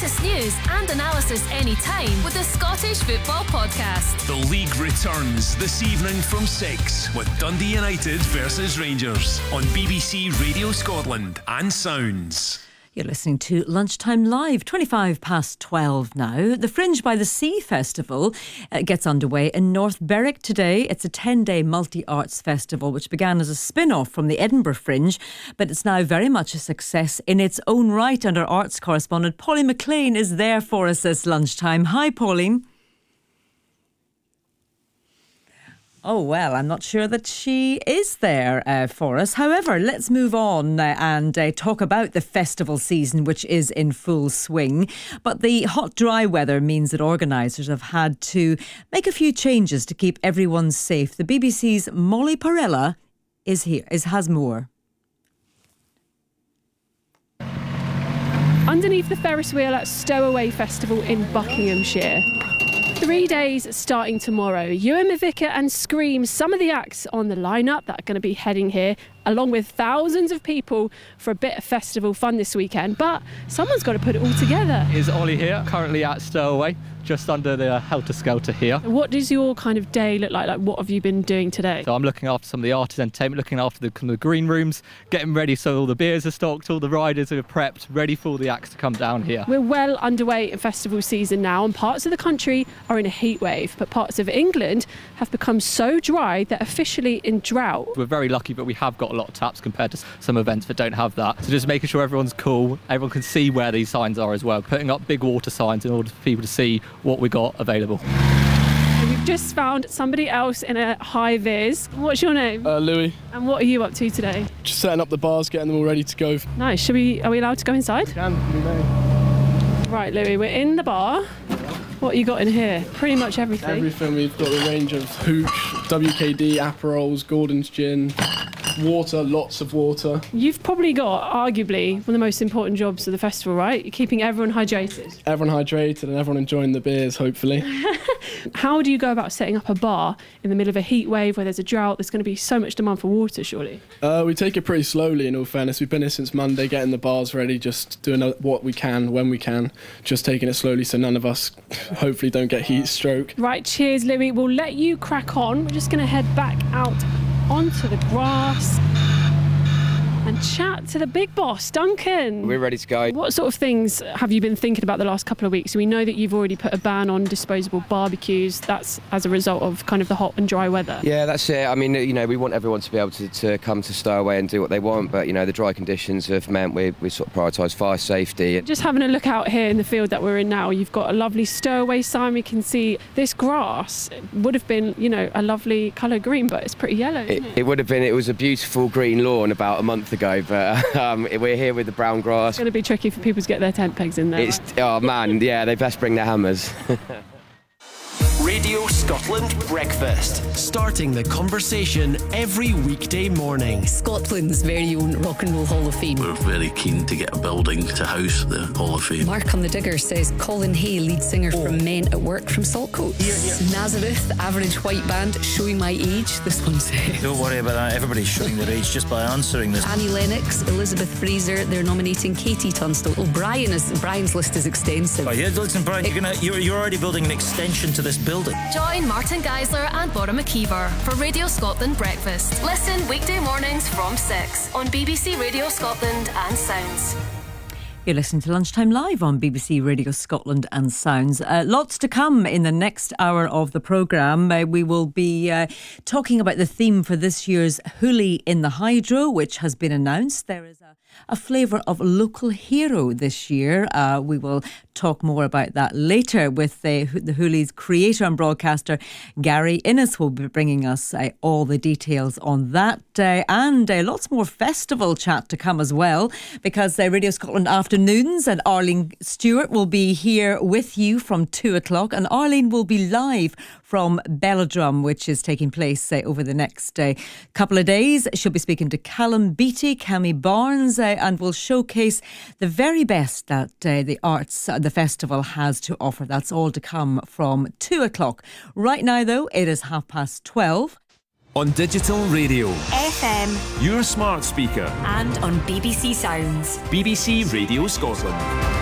latest news and analysis anytime with the Scottish Football Podcast. The league returns this evening from 6 with Dundee United versus Rangers on BBC Radio Scotland and Sounds. You're listening to Lunchtime Live, 12 now. The Fringe by the Sea Festival gets underway in North Berwick today. It's a 10-day multi-arts festival which began as a spin-off from the Edinburgh Fringe, but it's now very much a success in its own right. And our arts correspondent Pauline McLean is there for us this lunchtime. Hi, Pauline. Oh, well, I'm not sure that she is there for us. However, let's move on and talk about the festival season, which is in full swing. But the hot, dry weather means that organisers have had to make a few changes to keep everyone safe. The BBC's Molly Parella has more. Underneath the Ferris wheel at Stowaway Festival in Buckinghamshire. 3 days starting tomorrow. Ewan McVicar and Scream, some of the acts on the lineup that are going to be heading here, along with thousands of people for a bit of festival fun this weekend. But someone's got to put it all together. Is Ollie here, currently at Stowaway, just under the Helter Skelter here. What does your kind of day look like? Like, what have you been doing today? So I'm looking after some of the artist entertainment, looking after the green rooms, getting ready so all the beers are stocked, all the riders are prepped, ready for all the acts to come down here. We're well underway in festival season now, and parts of the country are in a heat wave, but parts of England have become so dry they're officially in drought. We're very lucky, but we have got a lot of taps compared to some events that don't have that. So just making sure everyone's cool, everyone can see where these signs are as well, putting up big water signs in order for people to see what we got available. We've just found somebody else in a high vis. What's your name? Louis. And what are you up to today? Just setting up the bars, getting them all ready to go. Nice. Are we allowed to go inside? We may. Right, Louis, we're in the bar. What you got in here? Pretty much everything. Everything. We've got a range of hooch, WKD, Aperols, Gordon's Gin, water, lots of water. You've probably got, arguably, one of the most important jobs of the festival, right? You're keeping everyone hydrated. Everyone hydrated and everyone enjoying the beers, hopefully. How do you go about setting up a bar in the middle of a heat wave where there's a drought? There's going to be so much demand for water, surely. We take it pretty slowly, in all fairness. We've been here since Monday, getting the bars ready, just doing what we can, when we can, just taking it slowly so none of us hopefully don't get heat stroke. Right, cheers, Louis. We'll let you crack on. We're just going to head back out onto the grass and chat to the big boss, Duncan. We're ready to go. What sort of things have you been thinking about the last couple of weeks? We know that you've already put a ban on disposable barbecues. That's as a result of kind of the hot and dry weather. Yeah, that's it. I mean, we want everyone to be able to come to Stowaway and do what they want, but, the dry conditions have meant we sort of prioritise fire safety. Just having a look out here in the field that we're in now, you've got a lovely Stowaway sign. We can see this grass would have been, a lovely colour green, but it's pretty yellow, isn't it? It would have been. It was a beautiful green lawn about a month ago, but we're here with the brown grass. It's going to be tricky for people to get their tent pegs in there. Oh man, yeah, they best bring their hammers. Radio Scotland Breakfast, starting the conversation every weekday morning. Scotland's very own Rock and Roll Hall of Fame. We're very keen to get a building to house the Hall of Fame. Mark on the Digger says Colin Hay, lead singer from Men at Work from Saltcoats. Nazareth, Average White Band, showing my age, this one says. Don't worry about that, everybody's showing their age just by answering this. Annie Lennox, Elizabeth Fraser, they're nominating Katie Tunstall. Oh, Brian's list is extensive. Oh, yeah, listen, Brian, you're already building an extension to this building. Join Martin Geisler and Bora McKeever for Radio Scotland Breakfast. Listen weekday mornings from 6 on BBC Radio Scotland and Sounds. You're listening to Lunchtime Live on BBC Radio Scotland and Sounds. Lots to come in the next hour of the programme. We will be talking about the theme for this year's Hoolie in the Hydro, which has been announced. There is a flavour of local hero this year. We will talk more about that later with the Hoolie's creator and broadcaster, Gary Innes, will be bringing us all the details on that. And lots more festival chat to come as well, because Radio Scotland Afternoons and Arlene Stewart will be here with you from 2 o'clock, and Arlene will be live from Belladrum, which is taking place over the next couple of days. She'll be speaking to Callum Beattie, Cammy Barnes, and will showcase the very best that the arts, the festival has to offer. That's all to come from 2 o'clock. Right now, though, it is 12:30. On digital radio, FM, your smart speaker, and on BBC Sounds. BBC Radio Scotland.